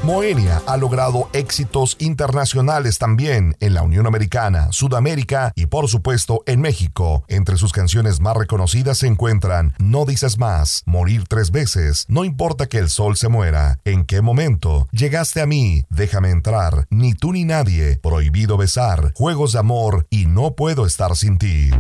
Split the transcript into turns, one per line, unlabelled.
Moenia ha logrado éxitos internacionales también en la Unión Americana, Sudamérica y por supuesto en México. Entre sus canciones más reconocidas se encuentran No dices más, Morir 3 veces, No importa que el sol se muera, ¿En qué momento?, Llegaste a mí, Déjame entrar, Ni tú ni nadie, Prohibido besar, Juegos de amor y No puedo estar sin ti.